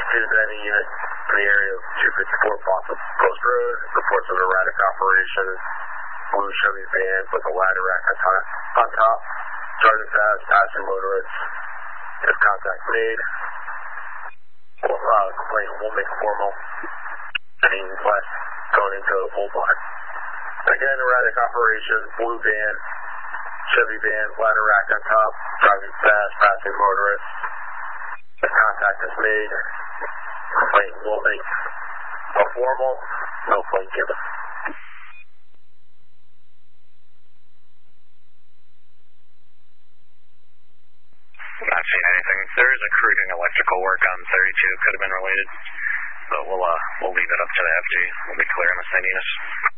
executed that unit in the area of 254 Fossil Post Road. Reports of erratic operation. Blue Chevy van with a ladder rack on top. Driving fast, passing motorists. If contact made, complaint will make formal. Heading west, going into the Bullseye. Again, erratic operation. Blue van, Chevy van, ladder rack on top. Driving fast, passing motorists. If contact is made, complaint will make a formal, no complaint given. Not seeing anything. There is a crew doing electrical work on 32. Could have been related, but we'll leave it up to the FG. We'll be clear on the same units.